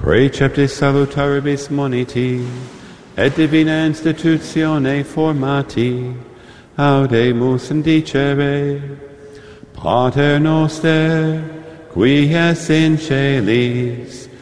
Preceptis salutaribus moniti, et divina institutione formati, audemus indicere. Pater noster, qui es in celis,